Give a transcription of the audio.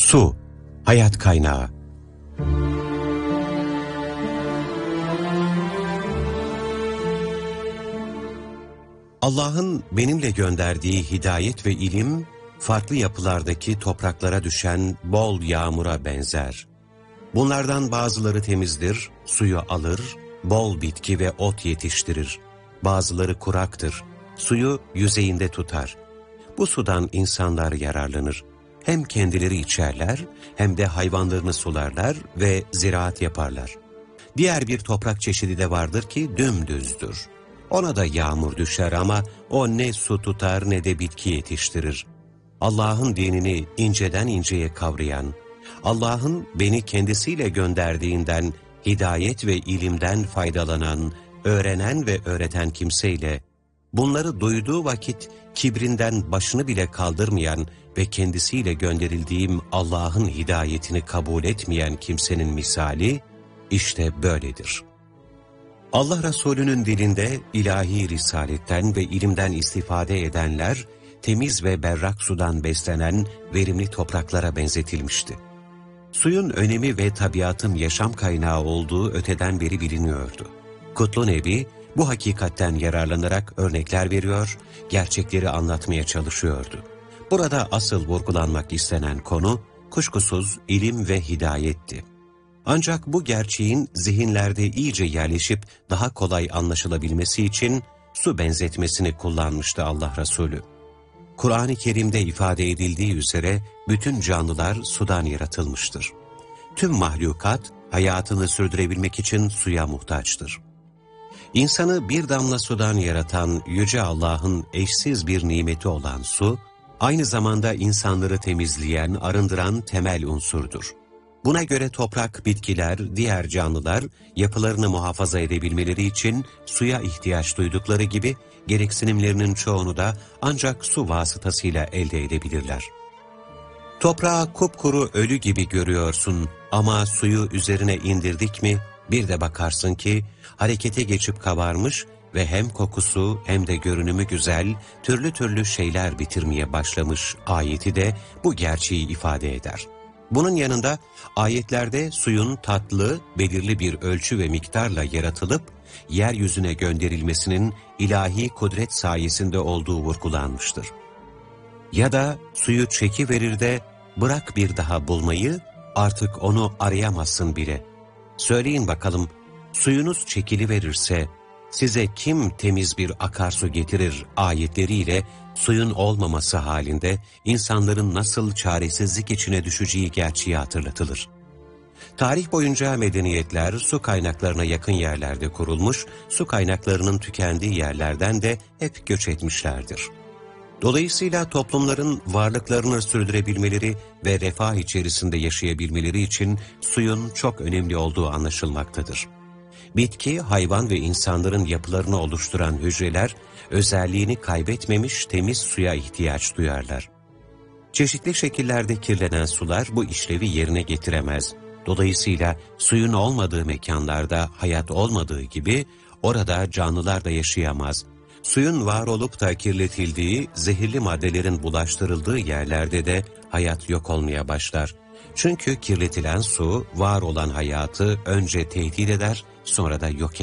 Su, hayat kaynağı. Allah'ın benimle gönderdiği hidayet ve ilim, farklı yapılardaki topraklara düşen bol yağmura benzer. Bunlardan bazıları temizdir, suyu alır, bol bitki ve ot yetiştirir. Bazıları kuraktır, suyu yüzeyinde tutar. Bu sudan insanlar yararlanır. Hem kendileri içerler, hem de hayvanlarını sularlar ve ziraat yaparlar. Diğer bir toprak çeşidi de vardır ki dümdüzdür. Ona da yağmur düşer ama o ne su tutar ne de bitki yetiştirir. Allah'ın dinini inceden inceye kavrayan, Allah'ın beni kendisiyle gönderdiğinden, hidayet ve ilimden faydalanan, öğrenen ve öğreten kimseyle, bunları duyduğu vakit kibrinden başını bile kaldırmayan ve kendisiyle gönderildiğim Allah'ın hidayetini kabul etmeyen kimsenin misali, işte böyledir. Allah Resulü'nün dilinde ilahi risaletten ve ilimden istifade edenler, temiz ve berrak sudan beslenen verimli topraklara benzetilmişti. Suyun önemi ve tabiatın yaşam kaynağı olduğu öteden beri biliniyordu. Kutlu Nebi bu hakikatten yararlanarak örnekler veriyor, gerçekleri anlatmaya çalışıyordu. Burada asıl vurgulanmak istenen konu kuşkusuz ilim ve hidayetti. Ancak bu gerçeğin zihinlerde iyice yerleşip daha kolay anlaşılabilmesi için su benzetmesini kullanmıştı Allah Resulü. Kur'an-ı Kerim'de ifade edildiği üzere bütün canlılar sudan yaratılmıştır. Tüm mahlukat hayatını sürdürebilmek için suya muhtaçtır. İnsanı bir damla sudan yaratan Yüce Allah'ın eşsiz bir nimeti olan su, aynı zamanda insanları temizleyen, arındıran temel unsurdur. Buna göre toprak, bitkiler, diğer canlılar yapılarını muhafaza edebilmeleri için suya ihtiyaç duydukları gibi gereksinimlerinin çoğunu da ancak su vasıtasıyla elde edebilirler. Toprağı kupkuru ölü gibi görüyorsun ama suyu üzerine indirdik mi bir de bakarsın ki harekete geçip kabarmış ve hem kokusu hem de görünümü güzel türlü türlü şeyler bitirmeye başlamış ayeti de bu gerçeği ifade eder. Bunun yanında ayetlerde suyun tatlı, belirli bir ölçü ve miktarla yaratılıp yeryüzüne gönderilmesinin ilahi kudret sayesinde olduğu vurgulanmıştır. Ya da suyu çekiverir de bırak bir daha bulmayı, artık onu arayamazsın bile. Söyleyin bakalım, suyunuz çekiliverirse size kim temiz bir akarsu getirir ayetleriyle suyun olmaması halinde insanların nasıl çaresizlik içine düşeceği gerçeği hatırlatılır. Tarih boyunca medeniyetler su kaynaklarına yakın yerlerde kurulmuş, su kaynaklarının tükendiği yerlerden de hep göç etmişlerdir. Dolayısıyla toplumların varlıklarını sürdürebilmeleri ve refah içerisinde yaşayabilmeleri için suyun çok önemli olduğu anlaşılmaktadır. Bitki, hayvan ve insanların yapılarını oluşturan hücreler, özelliğini kaybetmemiş temiz suya ihtiyaç duyarlar. Çeşitli şekillerde kirlenen sular bu işlevi yerine getiremez. Dolayısıyla suyun olmadığı mekanlarda hayat olmadığı gibi orada canlılar da yaşayamaz. Suyun var olup da kirletildiği, zehirli maddelerin bulaştırıldığı yerlerde de hayat yok olmaya başlar. Çünkü kirletilen su var olan hayatı önce tehdit eder, sonra da yok eder.